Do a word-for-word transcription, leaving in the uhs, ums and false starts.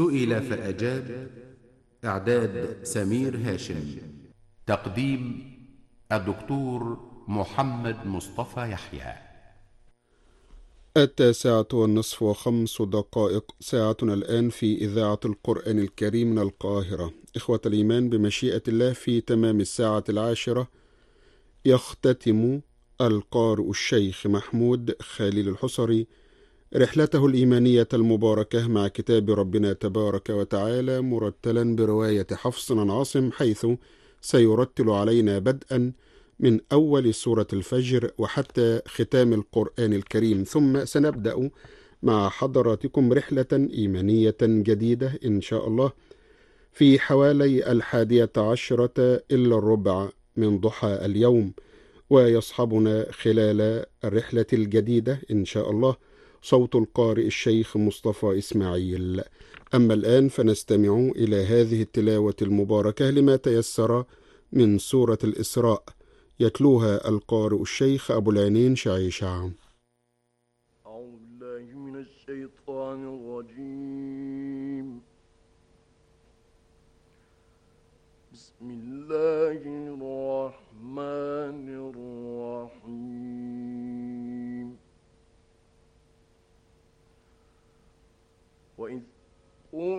سئل فأجاب. إعداد سمير هاشم. تقديم الدكتور محمد مصطفى يحيى. التاسعة والنصف وخمس دقائق، ساعتنا الآن في إذاعة القرآن الكريم من القاهرة. إخوة الإيمان، بمشيئة الله في تمام الساعة العاشرة يختتم القارئ الشيخ محمود خليل الحصري رحلته الإيمانية المباركة مع كتاب ربنا تبارك وتعالى، مرتلا برواية حفص عن عاصم، حيث سيرتل علينا بدءا من أول سورة الفجر وحتى ختام القرآن الكريم. ثم سنبدأ مع حضراتكم رحلة إيمانية جديدة إن شاء الله في حوالي الحادية عشرة إلا الربع من ضحى اليوم، ويصحبنا خلال الرحلة الجديدة إن شاء الله صوت القارئ الشيخ مصطفى إسماعيل. أما الآن فنستمع إلى هذه التلاوة المباركة لما تيسر من سورة الإسراء، يتلوها القارئ الشيخ أبو العينين شعيشع.